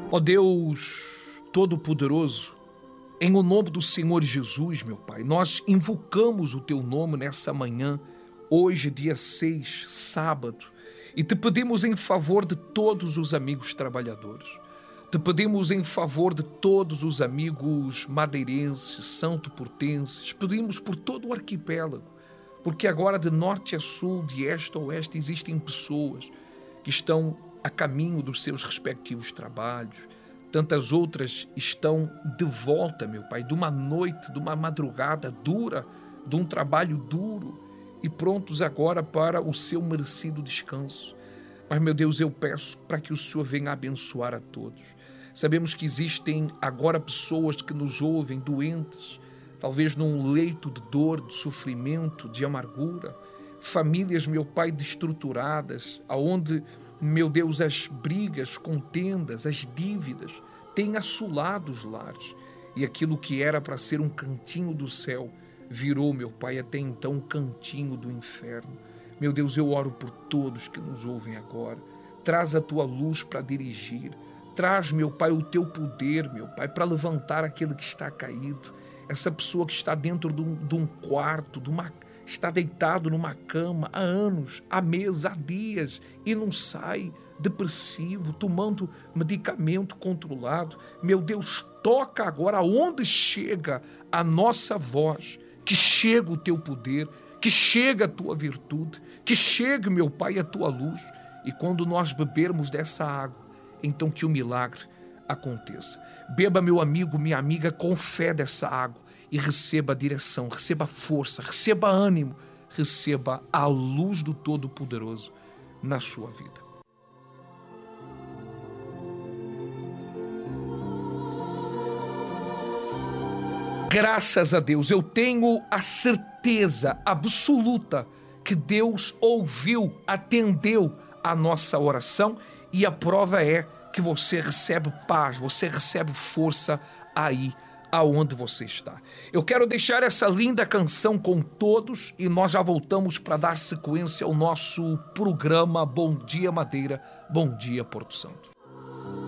Ó Deus Todo-Poderoso, em o nome do Senhor Jesus, meu Pai, nós invocamos o Teu nome nessa manhã, hoje, dia 6, sábado, e Te pedimos em favor de todos os amigos trabalhadores. Te pedimos em favor de todos os amigos madeirenses, santo-portenses, pedimos por todo o arquipélago, porque agora de norte a sul, de este a oeste, existem pessoas que estão a caminho dos seus respectivos trabalhos. Tantas outras estão de volta, meu Pai, de uma noite, de uma madrugada dura, de um trabalho duro e prontos agora para o seu merecido descanso. Mas, meu Deus, eu peço para que o Senhor venha abençoar a todos. Sabemos que existem agora pessoas que nos ouvem doentes, talvez num leito de dor, de sofrimento, de amargura. Famílias, meu Pai, destruturadas, aonde, meu Deus, as brigas, contendas, as dívidas têm assolado os lares. E aquilo que era para ser um cantinho do céu virou, meu Pai, até então um cantinho do inferno. Meu Deus, eu oro por todos que nos ouvem agora. Traz a Tua luz para dirigir. Traz, meu Pai, o Teu poder, meu Pai, para levantar aquele que está caído. Essa pessoa que está dentro de um quarto, está deitado numa cama há anos, há meses, há dias e não sai, depressivo, tomando medicamento controlado. Meu Deus, toca agora aonde chega a nossa voz, que chega o Teu poder, que chega a Tua virtude, que chegue, meu Pai, a Tua luz. E quando nós bebermos dessa água, então que o milagre aconteça. Beba, meu amigo, minha amiga, com fé dessa água e receba a direção, receba a força, receba ânimo, receba a luz do Todo-Poderoso na sua vida. Graças a Deus, eu tenho a certeza absoluta que Deus ouviu, atendeu a nossa oração e a prova é que você recebe paz, você recebe força aí aonde você está. Eu quero deixar essa linda canção com todos e nós já voltamos para dar sequência ao nosso programa Bom Dia Madeira, Bom Dia Porto Santo.